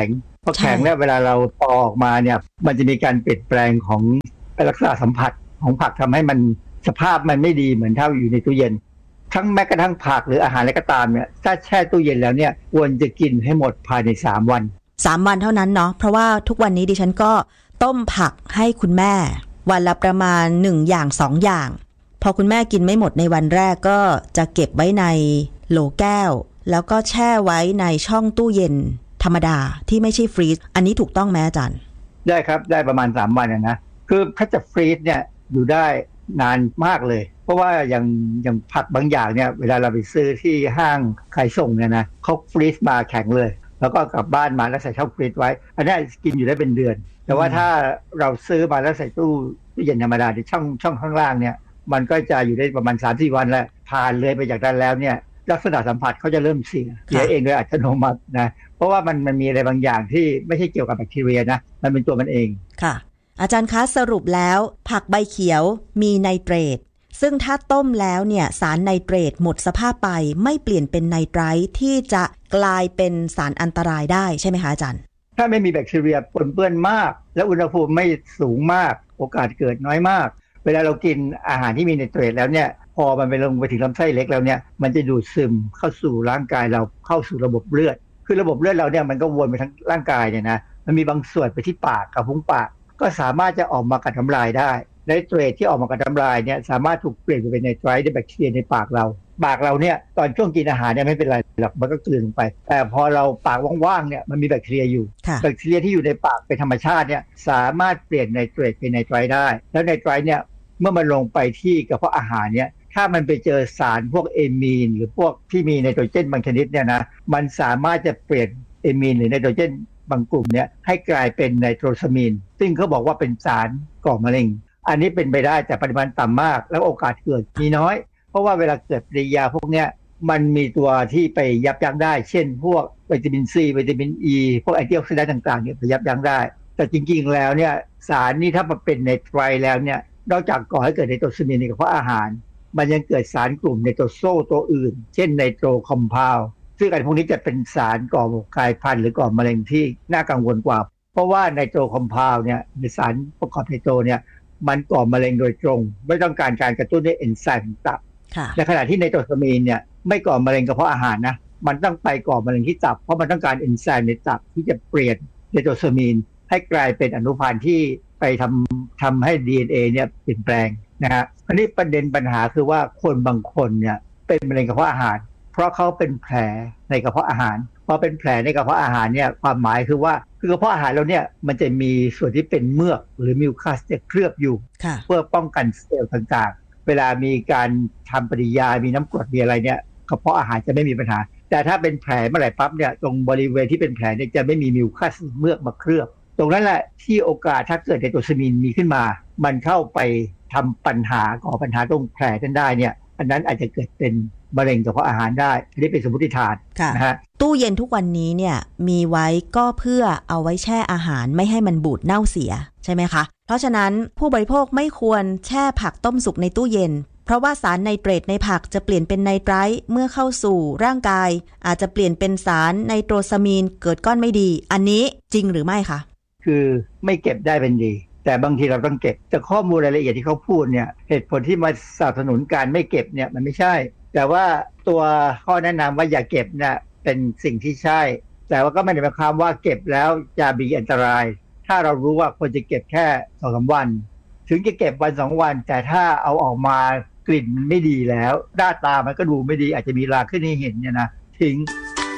พอแข็งแล้วเวลาเราปอกออกมาเนี่ยมันจะมีการเปลี่ยนแปลงของลักษณะสัมผัสของผักทำให้มันสภาพมันไม่ดีเหมือนเท่าอยู่ในตู้เย็นทั้งแม้กระทั่งผักหรืออาหารอะไรก็ตามเนี่ยถ้าแช่ตู้เย็นแล้วเนี่ยควรจะกินให้หมดภายใน3 วัน 3 วันเท่านั้นเนาะเพราะว่าทุกวันนี้ดิฉันก็ต้มผักให้คุณแม่วันละประมาณ1 อย่าง 2 อย่างพอคุณแม่กินไม่หมดในวันแรกก็จะเก็บไว้ในโหลแก้วแล้วก็แช่ไว้ในช่องตู้เย็นธรรมดาที่ไม่ใช่ฟรีซอันนี้ถูกต้องไหมอาจารย์ได้ครับได้ประมาณ3 วันนะคือถ้าจะฟรีซเนี่ยอยู่ได้นานมากเลยเพราะว่าอย่างผักบางอย่างเนี่ยเวลาเราไปซื้อที่ห้างขายส่งเนี่ยนะเขาฟรีซมาแข็งเลยแล้วก็กลับบ้านมาแล้วใส่ช่องฟรีซไว้อันนี้กินอยู่ได้เป็นเดือนแต่ว่าถ้าเราซื้อมาแล้วใส่ตู้เย็นธรรมดาในช่องข้างล่างเนี่ยมันก็จะอยู่ได้ประมาณ 3-4 วันแล้วผ่านเลยไปจากนั้นแล้วเนี่ยลักษณะสัมผัสเขาจะเริ่มเสียเองโดยอัตโนมัตินะเพราะว่ามันมีอะไรบางอย่างที่ไม่ใช่เกี่ยวกับแบคทีเรียนะมันเป็นตัวมันเองค่ะอาจารย์คะสรุปแล้วผักใบเขียวมีไนเตรตซึ่งถ้าต้มแล้วเนี่ยสารไนเตรตหมดสภาพไปไม่เปลี่ยนเป็นไนไตรท์ที่จะกลายเป็นสารอันตรายได้ใช่ไหมคะอาจารย์ถ้าไม่มีแบคทีเรียปนเปื้อนมากและอุณหภูมิไม่สูงมากโอกาสเกิดน้อยมากเวลาเรากินอาหารที่มีไนเตรตแล้วเนี่ยพอมันไปลงไปถึงลำไส้เล็กแล้วเนี่ยมันจะดูดซึมเข้าสู่ร่างกายเราเข้าสู่ระบบเลือดคือระบบเลือดเราเนี่ยมันก็วนไปทั้งร่างกายเนี่ยนะมันมีบางส่วนไปที่ปากกับพุ้งปากก็สามารถจะออกมากัดน้ำลายได้ไนเตรตที่ออกมากัดน้ำลายเนี่ยสามารถถูกเปลี่ยนไปเป็นไนไตรท์ด้วยแบคทีเรียในปากเราเนี่ยตอนช่วงกินอาหารเนี่ยไม่เป็นไรหรอกมันก็กลืนลงไปแต่พอเราปากว่างๆเนี่ยมันมีแบคทีเรียอยู่แบคทีเรียที่อยู่ในปากเป็นธรรมชาติเนี่ยสามารถเปลี่ยนไนเตรตเป็นไนไตรท์ได้แล้วไนไตรท์เนี่ยเมื่อมันลงไปที่กระเพาะอาหารเนี่ยถ้ามันไปเจอสารพวกเอมีนหรือพวกที่มีไนโตรเจนบางชนิดเนี่ยนะมันสามารถจะเปลี่ยนเอมีนหรือไนโตรเจนบางกลุ่มเนี่ยให้กลายเป็นไนโตรซามีนซึ่งเขาบอกว่าเป็นสารก่อมะเร็งอันนี้เป็นไปได้แต่ปริมาณต่ำมากแล้วโอกาสเกิดมีน้อยเพราะว่าเวลาเกิดปฏิกิริยาพวกเนี้ยมันมีตัวที่ไปยับยั้งได้เช่นพวกวิตามินซีวิตามินอีพวกแอนตี้ออกซิแดนต์ต่างๆเนี่ยไปยับยั้งได้แต่จริงๆแล้วเนี่ยสารนี้ถ้ามันเป็นไนไตรท์แล้วเนี่ยนอกจากก่อให้เกิดไนโตรซามีนในกระเพาะอาหารมันยังเกิดสารกลุ่มไนโตรโซตัวอื่นเช่นไนโตรคอมเพลด์ซึ่งอันพวกนี้จะเป็นสารก่อกลายพันธุ์หรือก่อมะเร็งที่น่ากังวลกว่าเพราะว่าไนโตรคอมเพลด์เนี่ยในสารประกอบไนโตรเนี่ยมันก่อมะเร็งโดยตรงไม่ต้องการการกระตุ้นด้วยเอนไซม์ตับในขณะที่ไนโตรซามีนเนี่ยไม่ก่อมะเร็งกระเพาะอาหารนะมันต้องไปก่อมะเร็งที่ตับเพราะมันต้องการเอนไซม์ในตับที่จะเปลี่ยนไนโตรซามีนให้กลายเป็นอนุพันธ์ที่ไปทำให้ DNA เนี่ยเปลี่ยนแปลงนะฮะอันนี้ประเด็นปัญหาคือว่าคนบางคนเนี่ยเป็นมะเร็งกระเพาะอาหารเพราะเขาเป็นแผลในกระเพาะอาหารพอเป็นแผลในกระเพาะอาหารเนี่ยความหมายคือว่ากระเพาะอาหารเราเนี่ยมันจะมีส่วนที่เป็นเมือกหรือมิวคัสจะเคลือบอยู่เพื่อป้องกันเซลล์ต่างๆเวลามีการทำปฏิกิริยามีน้ำกรดมีอะไรเนี่ยกระเพาะอาหารจะไม่มีปัญหาแต่ถ้าเป็นแผลเมื่อไหร่ปั๊บเนี่ยตรงบริเวณที่เป็นแผลเนี่ยจะไม่มีมิวคัสเมือกมาเคลือบตรงนั้นแหละที่โอกาสถ้าเกิดไนโตรซามีนมีขึ้นมามันเข้าไปทำปัญหาก่อปัญหาตรงแผลนั้นได้เนี่ยอันนั้นอาจจะเกิดเป็นมะเร็งกระเพาะอาหารได้อันนี้เป็นสมมติฐานนะฮะตู้เย็นทุกวันนี้เนี่ยมีไว้ก็เพื่อเอาไว้แช่อาหารไม่ให้มันบูดเน่าเสียใช่ไหมคะเพราะฉะนั้นผู้บริโภคไม่ควรแช่ผักต้มสุกในตู้เย็นเพราะว่าสารไนเตรตในผักจะเปลี่ยนเป็นไนไตรท์เมื่อเข้าสู่ร่างกายอาจจะเปลี่ยนเป็นสารไนโตรซามีนเกิดก้อนไม่ดีอันนี้จริงหรือไม่คะคือไม่เก็บได้เป็นดีแต่บางทีเราต้องเก็บแต่ข้อมูลรายละเอียดที่เขาพูดเนี่ยเหตุผลที่มาสนับสนุนการไม่เก็บเนี่ยมันไม่ใช่แต่ว่าตัวข้อแนะนำว่าอย่าเก็บเนี่ยเป็นสิ่งที่ใช่แต่ว่าก็ไม่ได้หมายความว่าเก็บแล้วจะมีอันตรายถ้าเรารู้ว่าควรจะเก็บแค่ 2-3 วันถึงจะเก็บวัน 2 วันแต่ถ้าเอาออกมากลิ่นมันไม่ดีแล้วหน้าตามันก็ดูไม่ดีอาจจะมีราขึ้นให้เห็นเนี่ยนะทิ้ง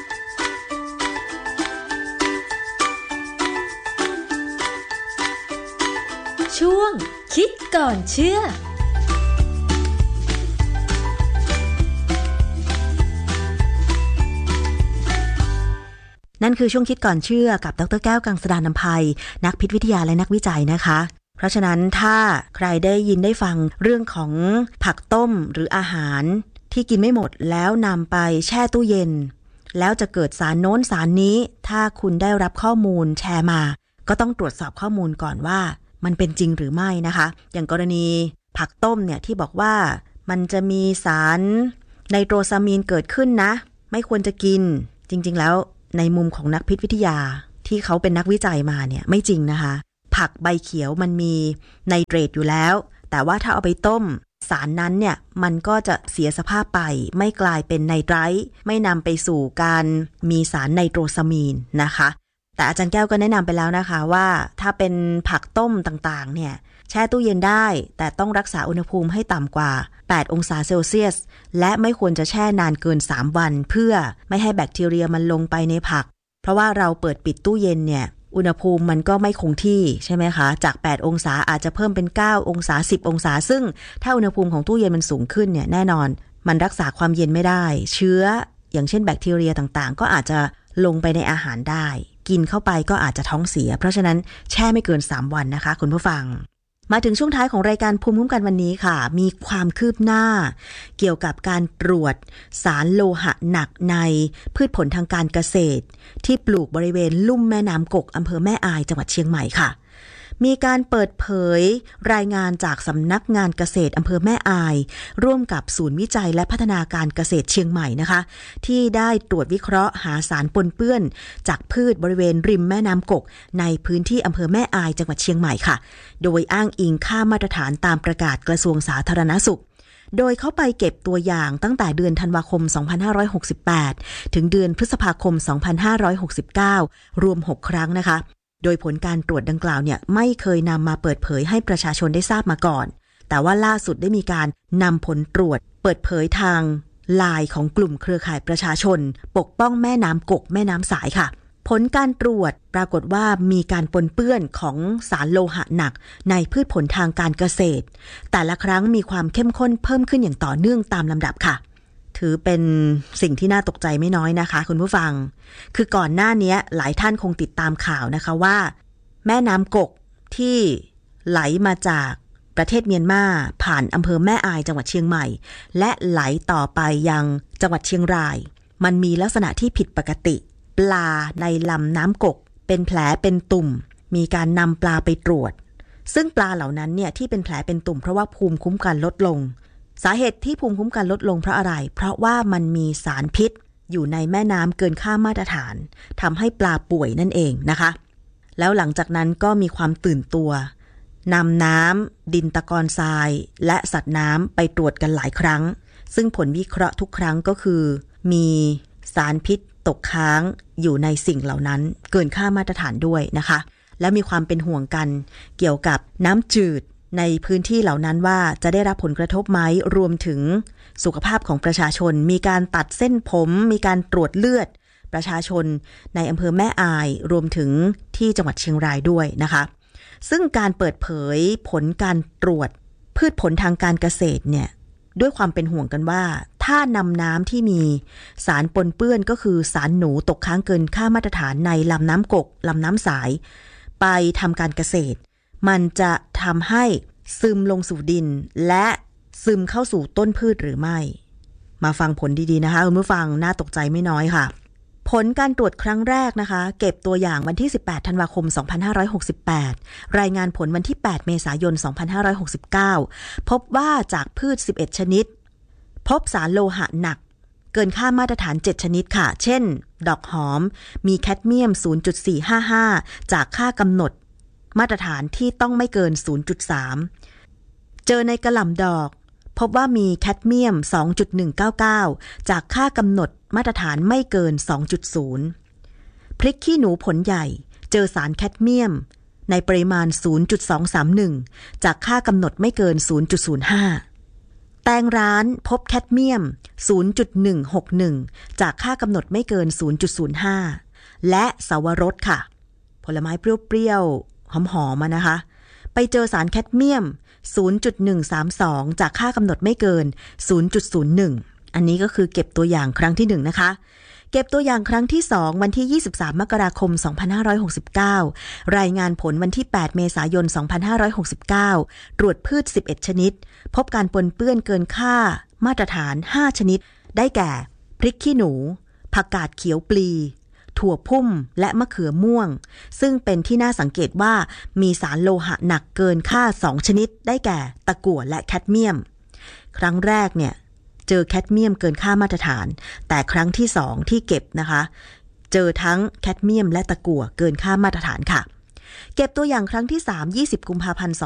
ช่วงคิดก่อนเชื่อนั่นคือช่วงคิดก่อนเชื่อกับดร.แก้วกังสดาลอำไพนักพิษวิทยาและนักวิจัยนะคะเพราะฉะนั้นถ้าใครได้ยินได้ฟังเรื่องของผักต้มหรืออาหารที่กินไม่หมดแล้วนำไปแช่ตู้เย็นแล้วจะเกิดสารโน้นสารนี้ถ้าคุณได้รับข้อมูลแชร์มาก็ต้องตรวจสอบข้อมูลก่อนว่ามันเป็นจริงหรือไม่นะคะอย่างกรณีผักต้มเนี่ยที่บอกว่ามันจะมีสารไนโตรซามีนเกิดขึ้นนะไม่ควรจะกินจริงๆแล้วในมุมของนักพิษวิทยาทที่เขาเป็นนักวิจัยมาเนี่ยไม่จริงนะคะผักใบเขียวมันมีไนเตรตอยู่แล้วแต่ว่าถ้าเอาไปต้มสารนั้นเนี่ยมันก็จะเสียสภาพไปไม่กลายเป็นไนไตรท์ไม่นำไปสู่การมีสารไนโตรซามีนนะคะแต่อาจารย์แก้วก็แนะนำไปแล้วนะคะว่าถ้าเป็นผักต้มต่างๆเนี่ยแช่ตู้เย็นได้แต่ต้องรักษาอุณหภูมิให้ต่ำกว่า8องศาเซลเซียสและไม่ควรจะแช่นานเกิน3วันเพื่อไม่ให้แบคทีเรียมันลงไปในผักเพราะว่าเราเปิดปิดตู้เย็นเนี่ยอุณหภูมิมันก็ไม่คงที่ใช่ไหมคะจาก8องศาอาจจะเพิ่มเป็น9องศา10องศาซึ่งถ้าอุณหภูมิของตู้เย็นมันสูงขึ้นเนี่ยแน่นอนมันรักษาความเย็นไม่ได้เชื้ออย่างเช่นแบคทีเรียต่างๆก็อาจจะลงไปในอาหารได้กินเข้าไปก็อาจจะท้องเสียเพราะฉะนั้นแช่ไม่เกิน3วันนะคะคุณผู้ฟังมาถึงช่วงท้ายของรายการภูมิคุ้มกันวันนี้ค่ะมีความคืบหน้าเกี่ยวกับการตรวจสารโลหะหนักในพืชผลทางการเกษตรที่ปลูกบริเวณลุ่มแม่น้ำกกอำเภอแม่อายจังหวัดเชียงใหม่ค่ะมีการเปิดเผยรายงานจากสำนักงานเกษตรอำเภอแม่อายร่วมกับศูนย์วิจัยและพัฒนาการเกษตรเชียงใหม่นะคะที่ได้ตรวจวิเคราะห์หาสารปนเปื้อนจากพืชบริเวณริมแม่น้ำกกในพื้นที่อำเภอแม่อายจังหวัดเชียงใหม่ค่ะโดยอ้างอิงค่ามาตรฐานตามประกาศกระทรวงสาธารณสุขโดยเข้าไปเก็บตัวอย่างตั้งแต่เดือนธันวาคม2568ถึงเดือนพฤษภาคม2569รวม6ครั้งนะคะโดยผลการตรวจดังกล่าวเนี่ยไม่เคยนำมาเปิดเผยให้ประชาชนได้ทราบมาก่อนแต่ว่าล่าสุดได้มีการนำผลตรวจเปิดเผยทางไลน์ของกลุ่มเครือข่ายประชาชนปกป้องแม่น้ำกกแม่น้ำสายค่ะผลการตรวจปรากฏว่ามีการปนเปื้อนของสารโลหะหนักในพืชผลทางการเกษตรแต่ละครั้งมีความเข้มข้นเพิ่มขึ้นอย่างต่อเนื่องตามลำดับค่ะถือเป็นสิ่งที่น่าตกใจไม่น้อยนะคะคุณผู้ฟังคือก่อนหน้านี้หลายท่านคงติดตามข่าวนะคะว่าแม่น้ำกกที่ไหลมาจากประเทศเมียนมาผ่านอำเภอแม่อายจังหวัดเชียงใหม่และไหลต่อไปยังจังหวัดเชียงรายมันมีลักษณะที่ผิดปกติปลาในลำน้ำกกเป็นแผลเป็นตุ่มมีการนำปลาไปตรวจซึ่งปลาเหล่านั้นเนี่ยที่เป็นแผลเป็นตุ่มเพราะว่าภูมิคุ้มกันลดลงสาเหตุที่ภูมิคุ้มกันลดลงเพราะอะไรเพราะว่ามันมีสารพิษอยู่ในแม่น้ำเกินค่ามาตรฐานทำให้ปลาป่วยนั่นเองนะคะแล้วหลังจากนั้นก็มีความตื่นตัวนำน้ำดินตะกอนทรายและสัตว์น้ำไปตรวจกันหลายครั้งซึ่งผลวิเคราะห์ทุกครั้งก็คือมีสารพิษตกค้างอยู่ในสิ่งเหล่านั้นเกินค่ามาตรฐานด้วยนะคะและมีความเป็นห่วงกันเกี่ยวกับน้ำจืดในพื้นที่เหล่านั้นว่าจะได้รับผลกระทบไหมรวมถึงสุขภาพของประชาชนมีการตัดเส้นผมมีการตรวจเลือดประชาชนในอำเภอแม่อายรวมถึงที่จังหวัดเชียงรายด้วยนะคะซึ่งการเปิดเผยผลการตรวจพืชผลทางการเกษตรเนี่ยด้วยความเป็นห่วงกันว่าถ้านำน้ำที่มีสารปนเปื้อนก็คือสารหนูตกค้างเกินค่ามาตรฐานในลำน้ำกกลำน้ำสายไปทำการเกษตรมันจะทำให้ซึมลงสู่ดินและซึมเข้าสู่ต้นพืชหรือไม่มาฟังผลดีๆนะคะคุณผู้ฟังน่าตกใจไม่น้อยค่ะผลการตรวจครั้งแรกนะคะเก็บตัวอย่างวันที่18ธันวาคม2568รายงานผลวันที่8เมษายน2569พบว่าจากพืช11ชนิดพบสารโลหะหนักเกินค่ามาตรฐาน7ชนิดค่ะเช่นดอกหอมมีแคดเมียม 0.455 จากค่ากำหนดมาตรฐานที่ต้องไม่เกิน 0.3 เจอในกระหล่ำดอกพบว่ามีแคดเมียม 2.199 จากค่ากำหนดมาตรฐานไม่เกิน 2.0 พริกขี้หนูผลใหญ่เจอสารแคดเมียมในปริมาณ 0.231 จากค่ากำหนดไม่เกิน 0.05 แตงร้านพบแคดเมียม 0.161 จากค่ากำหนดไม่เกิน 0.05 และสวรสค่ะผลไม้เปรี้ยวๆหอมๆนะคะไปเจอสารแคดเมียม 0.132 จากค่ากำหนดไม่เกิน 0.01 อันนี้ก็คือเก็บตัวอย่างครั้งที่1นะคะเก็บตัวอย่างครั้งที่2วันที่23มกราคม2569รายงานผลวันที่8เมษายน2569ตรวจพืช11ชนิดพบการปนเปื้อนเกินค่ามาตรฐาน5ชนิดได้แก่พริกขี้หนูผักกาดเขียวปลีถั่วพุ่มและมะเขือม่วงซึ่งเป็นที่น่าสังเกตว่ามีสารโลหะหนักเกินค่า2ชนิดได้แก่ตะกั่วและแคดเมียมครั้งแรกเนี่ยเจอแคดเมียมเกินค่ามาตรฐานแต่ครั้งที่2ที่เก็บนะคะเจอทั้งแคดเมียมและตะกั่วเกินค่ามาตรฐานค่ะเก็บตัวอย่างครั้งที่3 20กุมภาพันธ์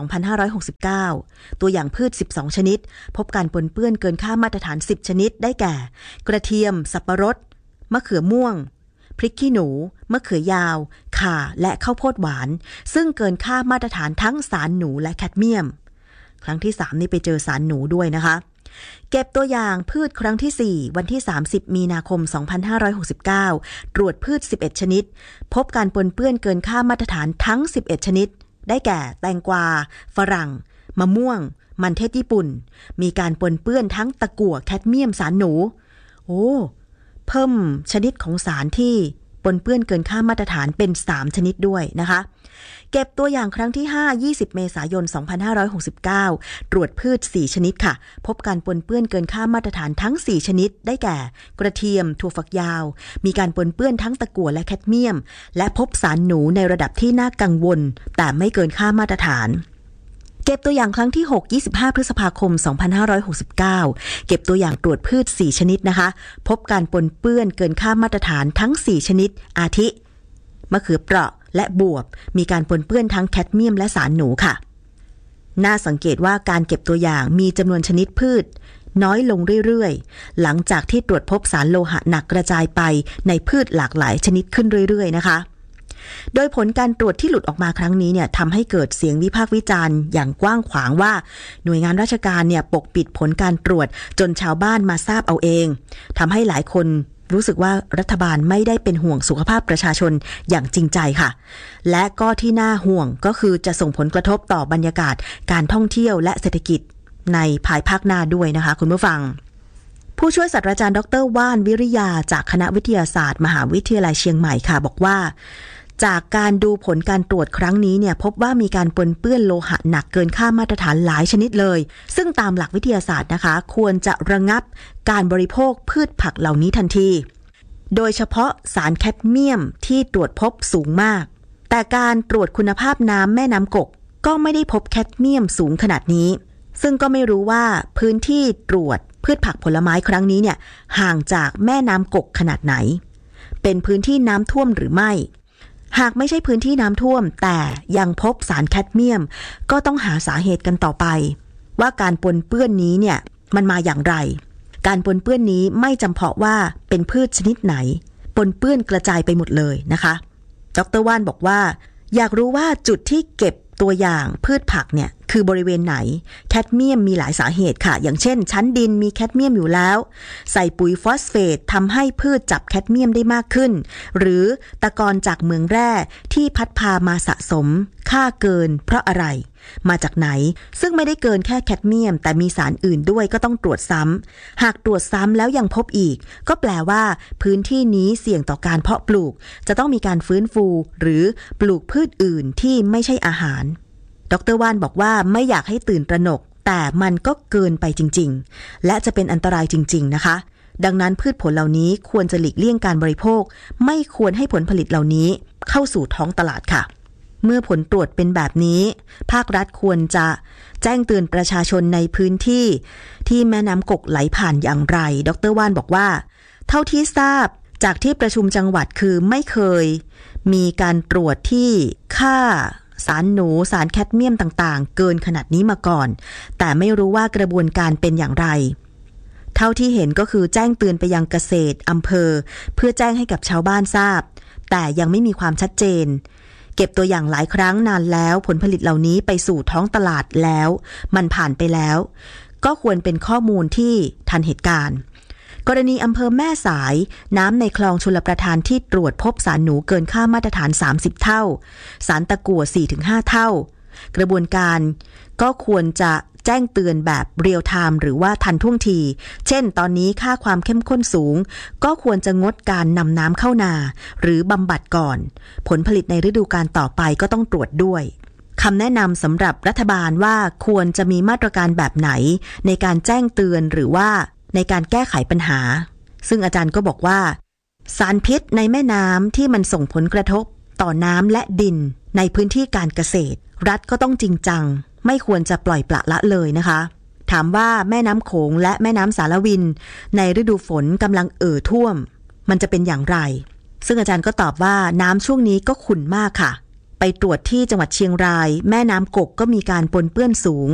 2569ตัวอย่างพืช12ชนิดพบการปนเปื้อนเกินค่ามาตรฐาน10ชนิดได้แก่กระเทียมสับปะรดมะเขือม่วงพริกขี้หนูมะเขือยาวข่าและข้าวโพดหวานซึ่งเกินค่ามาตรฐานทั้งสารหนูและแคดเมียมครั้งที่3นี่ไปเจอสารหนูด้วยนะคะเก็บตัวอย่างพืชครั้งที่4วันที่30มีนาคม2569ตรวจพืช11ชนิดพบการปนเปื้อนเกินค่ามาตรฐานทั้ง11ชนิดได้แก่แตงกวาฝรั่งมะม่วงมันเทศญี่ปุ่นมีการปนเปื้อนทั้งตะกั่วแคดเมียมสารหนูเพิ่มชนิดของสารที่ปนเปื้อนเกินค่ามาตรฐานเป็น3ชนิดด้วยนะคะเก็บตัวอย่างครั้งที่5 20เมษายน2569ตรวจพืช4ชนิดค่ะพบการปนเปื้อนเกินค่ามาตรฐานทั้ง4ชนิดได้แก่กระเทียมถั่วฝักยาวมีการปนเปื้อนทั้งตะกั่วและแคดเมียมและพบสารหนูในระดับที่น่ากังวลแต่ไม่เกินค่ามาตรฐานเก็บตัวอย่างครั้งที่6 25พฤษภาคม2569เก็บตัวอย่างตรวจพืช4ชนิดนะคะพบการปนเปื้อนเกินค่ามาตรฐานทั้ง4ชนิดอาทิมะเขือเปราะและบวบมีการปนเปื้อนทั้งแคดเมียมและสารหนูค่ะน่าสังเกตว่าการเก็บตัวอย่างมีจำนวนชนิดพืชน้อยลงเรื่อยๆหลังจากที่ตรวจพบสารโลหะหนักกระจายไปในพืชหลากหลายชนิดขึ้นเรื่อยๆนะคะโดยผลการตรวจที่หลุดออกมาครั้งนี้เนี่ยทำให้เกิดเสียงวิพากษ์วิจารณ์อย่างกว้างขวางว่าหน่วยงานราชการเนี่ยปกปิดผลการตรวจจนชาวบ้านมาทราบเอาเองทำให้หลายคนรู้สึกว่ารัฐบาลไม่ได้เป็นห่วงสุขภาพประชาชนอย่างจริงใจค่ะและก็ที่น่าห่วงก็คือจะส่งผลกระทบต่อบรรยากาศการท่องเที่ยวและเศรษฐกิจในภายภาคหน้าด้วยนะคะคุณผู้ฟังผู้ช่วยศาสตราจารย์ดร.ว่านวิริยาจากคณะวิทยาศาสตร์มหาวิทยาลัยเชียงใหม่ค่ะบอกว่าจากการดูผลการตรวจครั้งนี้เนี่ยพบว่ามีการปนเปื้อนโลหะหนักเกินค่ามาตรฐานหลายชนิดเลยซึ่งตามหลักวิทยาศาสตร์นะคะควรจะระงับการบริโภคพืชผักเหล่านี้ทันทีโดยเฉพาะสารแคดเมียมที่ตรวจพบสูงมากแต่การตรวจคุณภาพน้ำแม่น้ำกกก็ไม่ได้พบแคดเมียมสูงขนาดนี้ซึ่งก็ไม่รู้ว่าพื้นที่ตรวจพืชผักผลไม้ครั้งนี้เนี่ยห่างจากแม่น้ำกกขนาดไหนเป็นพื้นที่น้ำท่วมหรือไม่หากไม่ใช่พื้นที่น้ำท่วมแต่ยังพบสารแคดเมียมก็ต้องหาสาเหตุกันต่อไปว่าการปนเปื้อนนี้เนี่ยมันมาอย่างไรการปนเปื้อนนี้ไม่จำเพาะว่าเป็นพืชชนิดไหนปนเปื้อนกระจายไปหมดเลยนะคะดร.ว่านบอกว่าอยากรู้ว่าจุดที่เก็บตัวอย่างพืชผักเนี่ยคือบริเวณไหนแคดเมียมมีหลายสาเหตุค่ะอย่างเช่นชั้นดินมีแคดเมียมอยู่แล้วใส่ปุ๋ยฟอสเฟตทำให้พืชจับแคดเมียมได้มากขึ้นหรือตะกอนจากเมืองแร่ที่พัดพามาสะสมค่าเกินเพราะอะไรมาจากไหนซึ่งไม่ได้เกินแค่แคดเมียมแต่มีสารอื่นด้วยก็ต้องตรวจซ้ำหากตรวจซ้ำแล้วยังพบอีกก็แปลว่าพื้นที่นี้เสี่ยงต่อการเพาะปลูกจะต้องมีการฟื้นฟูหรือปลูกพืชอื่นที่ไม่ใช่อาหารดร.ว่านบอกว่าไม่อยากให้ตื่นตระหนกแต่มันก็เกินไปจริงๆและจะเป็นอันตรายจริงๆนะคะดังนั้นพืชผลเหล่านี้ควรจะหลีกเลี่ยงการบริโภคไม่ควรให้ผลผลิตเหล่านี้เข้าสู่ท้องตลาดค่ะเมื่อผลตรวจเป็นแบบนี้ภาครัฐควรจะแจ้งเตือนประชาชนในพื้นที่ที่แม่น้ำกกไหลผ่านอย่างไรดร.ว่านบอกว่าเท่าที่ทราบจากที่ประชุมจังหวัดคือไม่เคยมีการตรวจที่ค่าสารหนูสารแคดเมียมต่างๆเกินขนาดนี้มาก่อนแต่ไม่รู้ว่ากระบวนการเป็นอย่างไรเท่าที่เห็นก็คือแจ้งเตือนไปยังเกษตรอำเภอเพื่อแจ้งให้กับชาวบ้านทราบแต่ยังไม่มีความชัดเจนเก็บตัวอย่างหลายครั้งนานแล้วผลผลิตเหล่านี้ไปสู่ท้องตลาดแล้วมันผ่านไปแล้วก็ควรเป็นข้อมูลที่ทันเหตุการณ์กรณีอำเภอแม่สายน้ำในคลองชลประทานที่ตรวจพบสารหนูเกินค่ามาตรฐาน30เท่าสารตะกั่ว 4-5 เท่ากระบวนการก็ควรจะแจ้งเตือนแบบเรียลไทม์หรือว่าทันท่วงทีเช่นตอนนี้ค่าความเข้มข้นสูงก็ควรจะงดการนำน้ำเข้านาหรือบำบัดก่อนผลผลิตในฤดูกาลต่อไปก็ต้องตรวจด้วยคำแนะนำสำหรับรัฐบาลว่าควรจะมีมาตรการแบบไหนในการแจ้งเตือนหรือว่าในการแก้ไขปัญหาซึ่งอาจารย์ก็บอกว่าสารพิษในแม่น้ำที่มันส่งผลกระทบต่อน้ำและดินในพื้นที่การเกษตรรัฐก็ต้องจริงจังไม่ควรจะปล่อยปละละเลยนะคะถามว่าแม่น้ำโขงและแม่น้ำสารวินในฤดูฝนกำลังท่วมมันจะเป็นอย่างไรซึ่งอาจารย์ก็ตอบว่าน้ำช่วงนี้ก็ขุ่นมากค่ะไปตรวจที่จังหวัดเชียงรายแม่น้ำกกก็มีการปนเปื้อนสูง